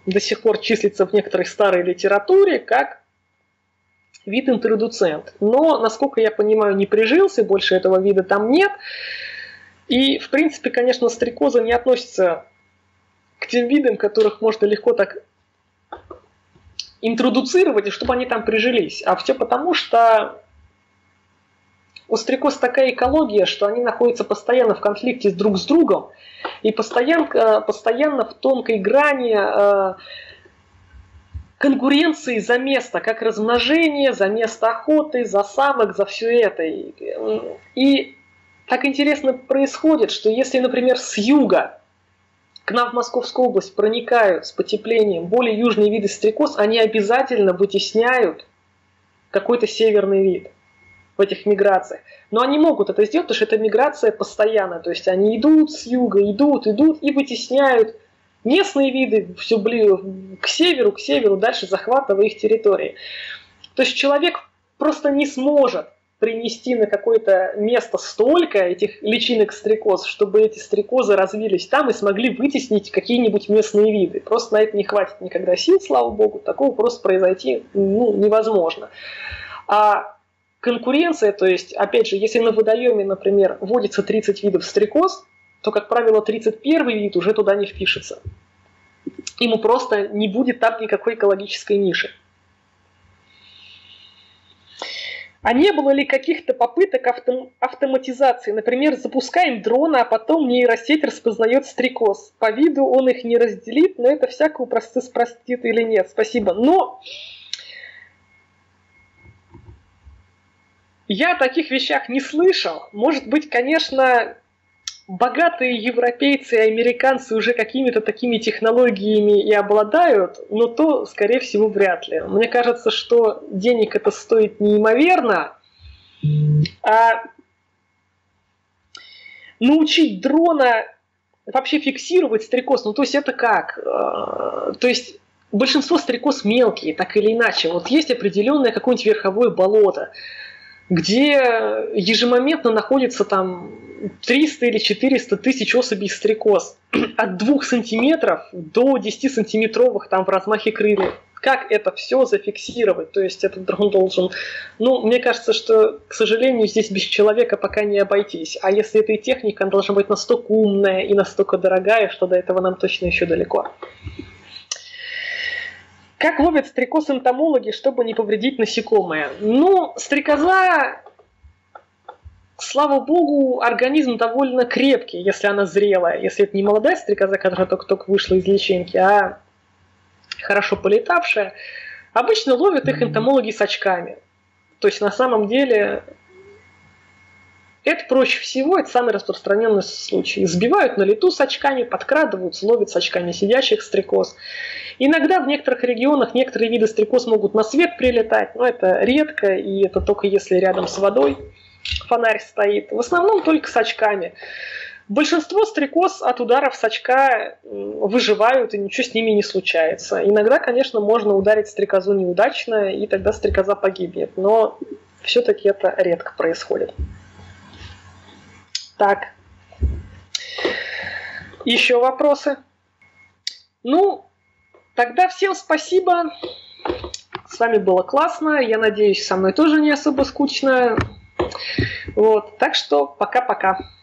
до сих пор числится в некоторой старой литературе как вид интродуцент. Но, насколько я понимаю, не прижился, больше этого вида там нет. И, в принципе, конечно, стрекоза не относится к тем видам, которых можно легко так интродуцировать, и чтобы они там прижились. А все потому, что у стрекоз такая экология, что они находятся постоянно в конфликте друг с другом, и постоянно в тонкой грани конкуренции за место, как размножение, за место охоты, за самок, за все это. И так интересно происходит, что если, например, с юга к нам в Московскую область проникают с потеплением более южные виды стрекоз, они обязательно вытесняют какой-то северный вид в этих миграциях. Но они могут это сделать, потому что это миграция постоянная. То есть они идут с юга, идут и вытесняют местные виды все ближе к северу, дальше захватывая их территории. То есть человек просто не сможет принести на какое-то место столько этих личинок стрекоз, чтобы эти стрекозы развились там и смогли вытеснить какие-нибудь местные виды. Просто на это не хватит никогда сил, слава богу, такого просто произойти невозможно. А конкуренция, то есть, опять же, если на водоеме, например, водится 30 видов стрекоз, то, как правило, 31-й вид уже туда не впишется. Ему просто не будет там никакой экологической ниши. А не было ли каких-то попыток автоматизации? Например, запускаем дрона, а потом нейросеть распознает стрекоз. По виду он их не разделит, но это всякую процесс простит или нет. Спасибо. Но я о таких вещах не слышал. Может быть, конечно, богатые европейцы и американцы уже какими-то такими технологиями и обладают, но то, скорее всего, вряд ли. Мне кажется, что денег это стоит неимоверно, а научить дрона вообще фиксировать стрекоз, то есть это как? То есть большинство стрекоз мелкие, так или иначе. Вот есть определенное какое-нибудь верховое болото, где ежемоментно находится там 300 или 400 тысяч особей стрекоз. От 2 сантиметров до 10-сантиметровых там в размахе крыльев. Как это все зафиксировать? То есть этот дрон должен... мне кажется, что, к сожалению, здесь без человека пока не обойтись. А если это и техника, она должна быть настолько умная и настолько дорогая, что до этого нам точно еще далеко. Как ловят стрекоз-энтомологи, чтобы не повредить насекомое? Стрекоза, слава богу, организм довольно крепкий, если она зрелая. Если это не молодая стрекоза, которая только вышла из личинки, а хорошо полетавшая. Обычно ловят их энтомологи с очками. То есть на самом деле это проще всего, это самый распространенный случай. Сбивают на лету с очками, подкрадываются, ловят с очками сидящих стрекоз. Иногда в некоторых регионах некоторые виды стрекоз могут на свет прилетать, но это редко, и это только если рядом с водой фонарь стоит. В основном только с очками. Большинство стрекоз от ударов с очка выживают, и ничего с ними не случается. Иногда, конечно, можно ударить стрекозу неудачно, и тогда стрекоза погибнет, но все-таки это редко происходит. Так. Еще вопросы? Тогда всем спасибо. С вами было классно. Я надеюсь, со мной тоже не особо скучно. Так что пока-пока.